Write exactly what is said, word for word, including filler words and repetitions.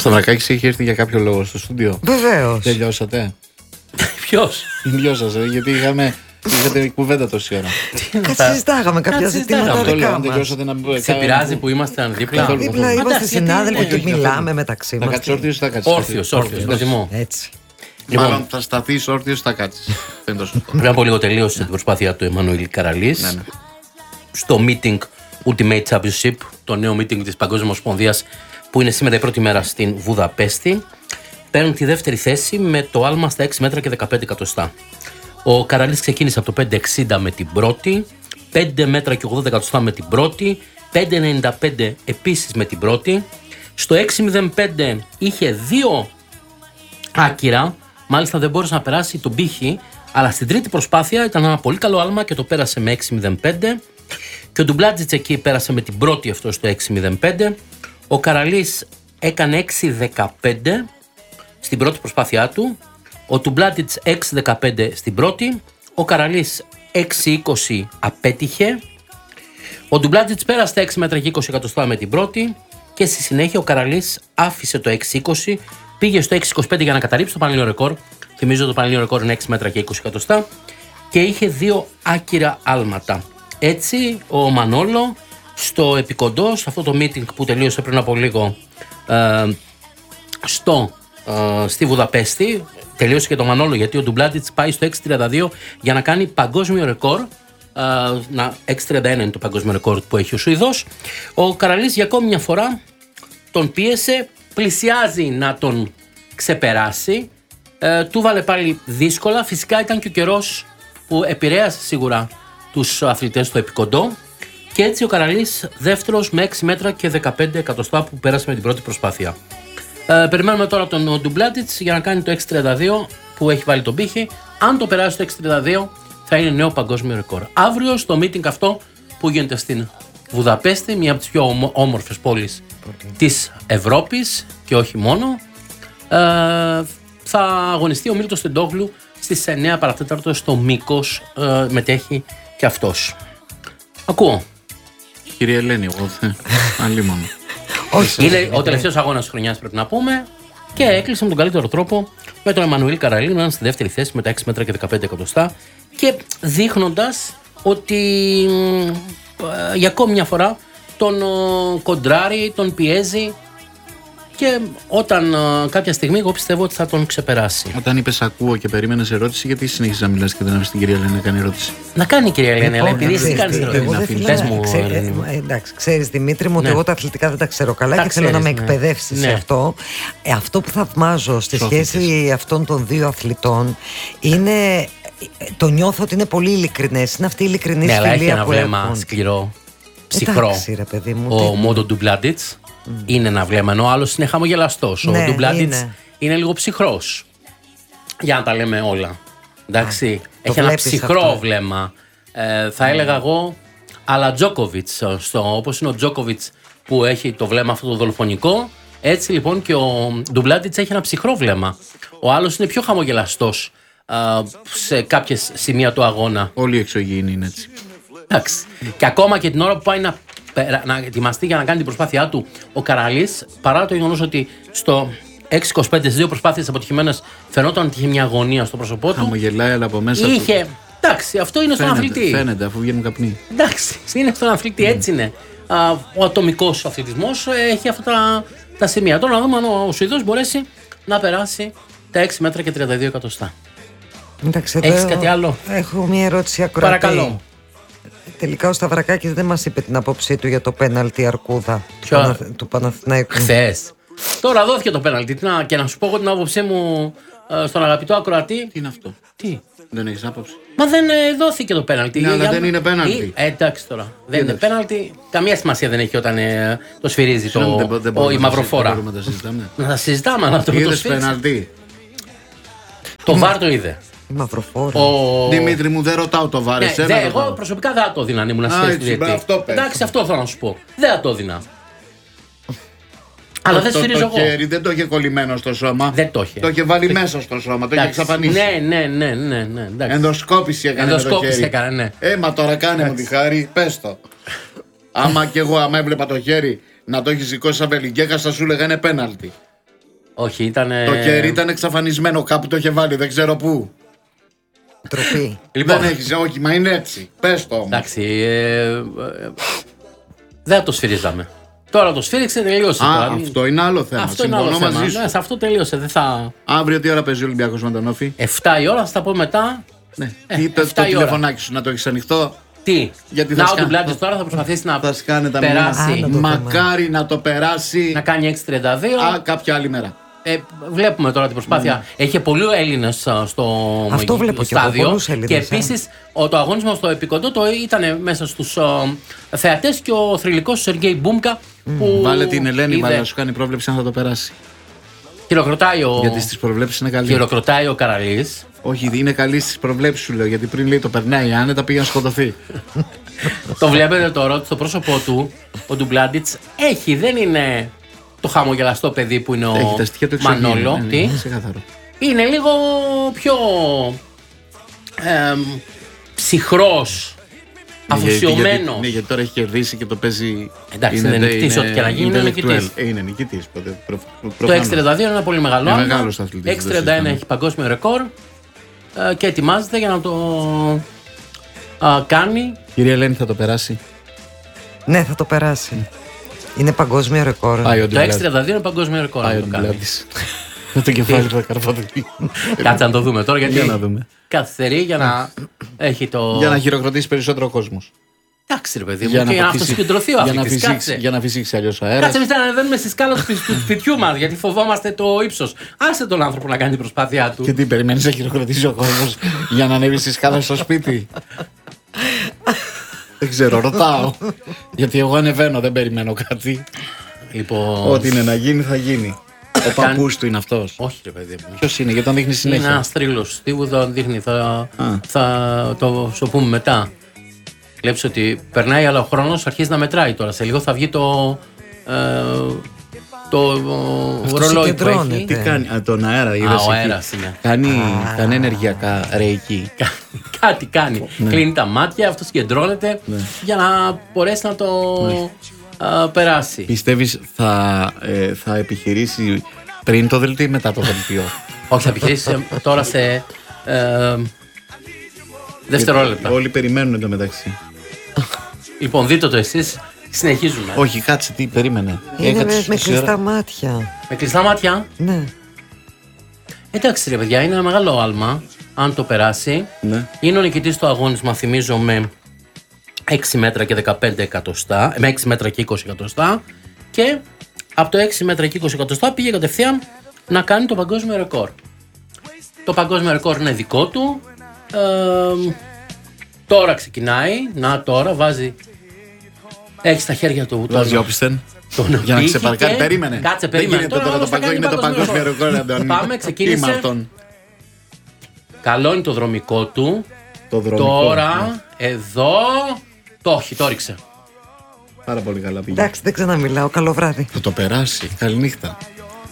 Σταυρακάκης έχει έρθει για κάποιο λόγο στο στούντιο. Βεβαίως. Τελειώσατε? Ποιος? Οι δυο σας, ε, γιατί είχαμε. Είχατε κουβέντα τόση ώρα. Κάτι συζητάγαμε κάποια ζητήματα Αυτό λέω, δικά αν μας. τελειώσατε να μπούμε. Σε πειράζει που ήμασταν δίπλα? Δίπλα είμαστε συνάδελφοι και μιλάμε μεταξύ Θα μας. κάτσεις όρθιος ή θα κάτσεις? Όρθιος, όρθιος, προτιμώ. Έτσι. Λοιπόν, Μάλλον θα σταθείς όρθιος ή θα κάτσεις. Δεν είναι το σωστό. πριν από λίγο τελείωσε την προσπάθεια του Εμμανουήλ Καραλής Ναι, ναι. στο meeting Ultimate Championship, το νέο meeting της Παγκόσμιας Ομοσπονδίας που είναι σήμερα η πρώτη μέρα στην Βουδαπέστη. Παίρνουν τη δεύτερη θέση με το άλμα στα έξι μέτρα και δεκαπέντε εκατοστά. Ο Καραλής ξεκίνησε από το πέντε εξήντα με την πρώτη, πέντε μέτρα και ογδόντα εκατοστά με την πρώτη, πέντε ενενήντα πέντε επίσης με την πρώτη. Στο έξι μηδέν πέντε είχε δύο άκυρα, μάλιστα δεν μπόρεσε να περάσει τον πύχη, αλλά στην τρίτη προσπάθεια ήταν ένα πολύ καλό άλμα και το πέρασε με έξι μηδέν πέντε. Και ο Ντουμπλάτζιτς εκεί πέρασε με την πρώτη αυτό στο έξι μηδέν πέντε. Ο Καραλής έκανε έξι δεκαπέντε στην πρώτη προσπάθειά του. Ο Ντουμπλάτζιτς έξι δεκαπέντε στην πρώτη. Ο Καραλής έξι είκοσι απέτυχε. Ο Ντουμπλάτζιτς πέρασε στα έξι μέτρα και είκοσι εκατοστά με την πρώτη. Και στη συνέχεια ο Καραλής άφησε το έξι είκοσι, πήγε στο έξι είκοσι πέντε για να καταρρύψει το πανελλήνιο ρεκόρ. Θυμίζω το πανελλήνιο ρεκόρ είναι έξι μέτρα και είκοσι εκατοστά. Και είχε δύο άκυρα άλματα. Έτσι ο Μανόλο στο επικοντό, σε αυτό το meeting που τελείωσε πριν από λίγο ε, στο, ε, στη Βουδαπέστη, τελείωσε και το Μανόλο γιατί ο Ντουμπλάτζιτς πάει στο έξι τριάντα δύο για να κάνει παγκόσμιο ρεκόρ. Ε, να, έξι τριάντα ένα είναι το παγκόσμιο ρεκόρ που έχει ο Σουηδός. Ο Καραλής για ακόμη μια φορά τον πίεσε, πλησιάζει να τον ξεπεράσει. Ε, του βάλε πάλι δύσκολα. Φυσικά ήταν και ο καιρός που επηρέασε σίγουρα τους αθλητές στο επικοντό. Και έτσι ο Καραλής δεύτερος με έξι μέτρα και δεκαπέντε εκατοστά που πέρασε με την πρώτη προσπάθεια. Ε, περιμένουμε τώρα τον Ντουμπλάτζιτς για να κάνει το έξι τριάντα δύο που έχει βάλει τον πύχη. Αν το περάσει το έξι τριάντα δύο θα είναι νέο παγκόσμιο ρεκόρ. Αύριο στο meeting αυτό που γίνεται στην Βουδαπέστη, μια από τις πιο όμορφες πόλεις okay. της Ευρώπης και όχι μόνο, ε, θα αγωνιστεί ο Μίλτος Τεντόγλου στις εννιά παρατέταρτο στο Μήκος, ε, μετέχει και αυτός. Ακούω. Κυρία Ελένη, εγώ δεν. Αλλήμον. Είναι ο τελευταίος αγώνας της χρονιάς, πρέπει να πούμε, και έκλεισε με τον καλύτερο τρόπο με τον Εμμανουήλ Καραλή να είναι στη δεύτερη θέση με τα έξι μέτρα και δεκαπέντε εκατοστά και δείχνοντας ότι ε, για ακόμη μια φορά τον ε, κοντράρει, τον πιέζει. Και όταν α, κάποια στιγμή εγώ πιστεύω ότι θα τον ξεπεράσει. Όταν είπες ακούω και περίμενες ερώτηση, γιατί συνέχιζες να μιλάς και δεν άφησες την κυρία Ελένη να κάνει ερώτηση? Να κάνει η κυρία Ελένη, αλλά επειδή εσύ κάνεις ερώτηση. Πες μου. Εντάξει, ξέρεις Δημήτρη μου ότι εγώ τα αθλητικά δεν τα ξέρω καλά και θέλω να με εκπαιδεύσεις σε αυτό. Αυτό που θαυμάζω στη σχέση αυτών των δύο αθλητών είναι. Το νιώθω ότι είναι πολύ ειλικρινές. Είναι αυτή η ειλικρινή φιλία που έχουν. Ναι, αλλά έχει ένα βλέμμα σκληρό, ψυχρό. Ο Μόντο Ντουμπλάτζιτς. Mm. Είναι ένα βλέμμα, ενώ ο άλλος είναι χαμογελαστός. Ναι, ο Ντουμπλάτζιτς είναι. είναι λίγο ψυχρός. Για να τα λέμε όλα. Εντάξει, Α, έχει ένα ψυχρό αυτό. βλέμμα. Ε, θα mm. έλεγα εγώ, αλλά Τζόκοβιτς. Όπως είναι ο Τζόκοβιτς που έχει το βλέμμα αυτό το δολοφονικό, έτσι λοιπόν και ο Ντουμπλάτζιτς έχει ένα ψυχρό βλέμμα. Ο άλλος είναι πιο χαμογελαστός ε, σε κάποιες σημεία του αγώνα. Όλοι οι εξωγήινοι είναι έτσι. Εντάξει. Και ακόμα και την ώρα που πάει να να ετοιμαστεί για να κάνει την προσπάθειά του ο Καραλής, παρά το γεγονός ότι στο έξι είκοσι πέντε στις δύο προσπάθειες αποτυχημένες φαινόταν ότι είχε μια αγωνία στο πρόσωπό του. Χαμογελάει, αλλά από μέσα είχε. Του... Εντάξει, αυτό είναι στον φαίνεται, αθλητή. Φαίνεται, αφού βγαίνουν καπνοί. Εντάξει, είναι στον αθλητή, έτσι είναι. Α, ο ατομικός αθλητισμός έχει αυτά τα, τα σημεία. Τώρα να δούμε αν ο Σουηδός μπορέσει να περάσει τα έξι μέτρα και τριάντα δύο εκατοστά. Έχεις κάτι άλλο? Έχω μια ερώτηση ακροατή. Παρακαλώ. Τελικά ο Σταυρακάκης δεν μας είπε την άποψή του για το πέναλτι Αρκούδα Ποιο? του, Παναθ... του Παναθηναϊκού. Χθες. Τώρα δόθηκε το πέναλτι. Να, και να σου πω εγώ την άποψή μου ε, στον αγαπητό ακροατή. Τι είναι αυτό? Τι? Δεν έχεις άποψη? Μα δεν ε, δώθηκε το πέναλτι. Ναι, αλλά δεν είναι πέναλτι. Ε, εντάξει τώρα. Δεν είναι πέναλτι. Καμία σημασία δεν έχει όταν ε, το σφυρίζει το, δεν, δεν ο, η μαυροφόρα. Να τα συζητάμε. Να τα συζητάμε, αλλά το είδες πέναλτι? Το βάρ το είδε. Μαυροφόρα. Ο... Δημήτρη μου, δεν ρωτάω το βάρ. Ναι, δε, εγώ πάω. Προσωπικά δεν θα το έδινα αν ήμουν στη θέση του διαιτητή. Εντάξει, αυτό θέλω να σου πω. Δεν θα το έδινα. Αλλά δεν σφυρίζω εγώ. Το χέρι δεν το είχε κολλημένο στο σώμα. Δεν το είχε. Το είχε βάλει μέσα στο σώμα, το είχε εξαφανίσει. Ναι, ναι, ναι, ναι, ναι. Ενδοσκόπηση έκανε. Ενδοσκόπηση έκανε, ναι. Ε, μα τώρα κάνε μου τη χάρη, πες το. Άμα κι εγώ, άμα έβλεπα το χέρι να το έχει σηκώσει σαν βελιγκέκα, θα σου έλεγα είναι πέναλτι. Όχι, ήταν. Το κερί ήταν εξαφανισμένο, κάπου το είχε βάλει, δεν ξέρω πού. Τροπή. Λοιπόν, Δεν έχεις, όχι, μα είναι έτσι. Πες το όμως. εντάξει. Ε, ε, δεν το σφυρίζαμε. Τώρα το σφύριξε, τελείωσε. Α, τώρα. αυτό είναι άλλο θέμα. Αυτό είναι άλλο Συμφωνώ θέμα. μαζί σου. Ναι, σε αυτό τελείωσε. Δεν θα... Αύριο τι ώρα παίζει ο Ολυμπιακός με τον Όφη? εφτά η ώρα, θα τα πω μετά. Ναι. Ε, Τι, το, εφτά το η ώρα. τηλεφωνάκι σου να το έχεις ανοιχτό. Τι, Γιατί θα να ο σκά- Ντουμπλάντης τώρα θα προσπαθήσει να Θα σκάνε τα περάσει, Α, να το Μακάρι να το περάσει. να κάνει έξι τριάντα δύο. Α, κάποια άλλη μέρα. Ε, βλέπουμε τώρα την προσπάθεια. Έχει πολλοί Έλληνες στο Αυτό βλέπω και εγώ, στάδιο. πολλούς Έλληνες, Και ε. επίσης το αγώνισμα στο επικοντό το ήταν μέσα στους ε, θεατές και ο θρυλικός Σεργέη Μπούμκα. Που Βάλε την Ελένη, είδε- βάλε να σου κάνει πρόβλεψη αν θα το περάσει. Χειροκροτάει ο, Γιατί στις προβλέψεις είναι καλή. χειροκροτάει ο Καραλής. Όχι, είναι καλή στις προβλέψεις σου λέω. Γιατί πριν λέει το περνάει άνετα πήγε να σκοτωθεί. Το βλέπετε τώρα ότι στο πρόσωπό του ο Ντουμπλάντιτς έχει, δεν είναι το χαμογελαστό παιδί που είναι Έχει ο τα στοιχεία του εξωγήινου. Μανόλο. Ναι, ναι, Τι? είναι ξεκάθαρο. Είναι λίγο πιο εμ, ψυχρός, αφοσιωμένος. Γιατί, γιατί, ναι, γιατί τώρα έχει κερδίσει και το παίζει. Εντάξει, είναι νικητής, ό,τι και να γίνει, είναι νικητής. Ε, είναι νικητής. Προ, προ, Το προφανώς. έξι τριάντα δύο είναι ένα πολύ μεγάλο Είναι άλμα. μεγάλος αθλητής, έξι δεν τριάντα ένα συζητάμε. έχει παγκόσμιο ρεκόρ ε, και ετοιμάζεται για να το α, κάνει. Κυρία Ελένη, θα το περάσει. Ναι, θα το περάσει. Είναι παγκόσμιο ρεκόρ. Πάει ο Το έξι Ντουμπλάντης. τριάντα δύο είναι παγκόσμιο ρεκόρ. Πάει να ο το κάνει. Ντουμπλάντης. Με το κεφάλι του καρποδουλί. Κάτσε να το δούμε τώρα Για γιατί να δούμε. καθυστερεί για να έχει το. Για να χειροκροτήσει περισσότερο ο κόσμος. Εντάξει, ρε παιδί μου, και για να φυσήξει- αυτοσυγκεντρωθεί ο για να αθλητής. φυσήξει- Κάτσε. Για να φυσήξει αλλιώς ο αέρας. Κάτσε, εμείς να ανεβαίνουμε στη σκάλα του σπι- του σπιτιού μας γιατί φοβόμαστε το ύψος. Άσε τον άνθρωπο να κάνει την προσπάθειά του. Και τι περιμένεις να χειροκροτήσει ο κόσμος για να ανέβει στη σκάλα στο σπίτι. Δεν ξέρω, ρωτάω. Γιατί εγώ ανεβαίνω, δεν περιμένω κάτι. Λοιπόν, Ό,τι είναι να γίνει, θα γίνει. Ο παππούς του είναι αυτός. όχι, ρε παιδί μου. Ποιος είναι, γιατί τον δείχνει Είναι συνέχεια. ένα τρίλο. Τίποτα δείχνει. Θα, Α. θα το σου πούμε μετά. Βλέπει ότι περνάει, αλλά ο χρόνο αρχίζει να μετράει τώρα. Σε λίγο θα βγει το. Ε, το ε, ρολόι που συγκεντρώνεται. έχει. Τι κάνει, α, τον αέρα, είδες Α, ο εκεί. αέρας είναι. Κάνει, κάνει ενεργειακά ρεϊκή. Κάτι κάνει. Κλείνει τα μάτια, αυτό συγκεντρώνεται για να μπορέσει να το ε, περάσει. Πιστεύεις θα, ε, θα επιχειρήσει πριν το δελτίο ή μετά το δελτίο? Όχι, θα επιχειρήσει τώρα σε ε, δευτερόλεπτα. Όλοι περιμένουν εντωμεταξύ. Λοιπόν, δείτε το εσείς. Συνεχίζουμε. Όχι, κάτσε, τι περίμενε. Είναι με, Έκατσε με τόση ώρα. κλειστά μάτια. Με κλειστά μάτια. Ναι. Εντάξει, ρε παιδιά, είναι ένα μεγάλο άλμα. Αν το περάσει, Ναι. είναι ο νικητής στο αγώνισμα, θυμίζω, με έξι μέτρα και δεκαπέντε εκατοστά, με έξι μέτρα και είκοσι εκατοστά, και από το έξι μέτρα και είκοσι εκατοστά πήγε κατευθείαν να κάνει το παγκόσμιο ρεκόρ. Το παγκόσμιο ρεκόρ είναι δικό του. Ε, τώρα ξεκινάει. Να, τώρα βάζει. Έχει στα χέρια του τον, Βάζει όπισθεν. τον Για να πύχη ξεπαρκάρει. και- Περίμενε. Κάτσε, Δεν περίμενε. γίνεται τώρα το όμως θα παγκόσμιο. κάνει Είναι το παγκόσμιο ρεκόρ, Αντώνη. Πάμε, ξεκίνησε. Τι με αυτόν. Καλώνει το δρομικό του. Το δρομικό. Τώρα, Ναι. εδώ. Το όχι, το ρίξε. Πάρα πολύ καλά πήγε. Εντάξει, δεν ξαναμιλάω. Καλό βράδυ. Θα το περάσει. Καληνύχτα.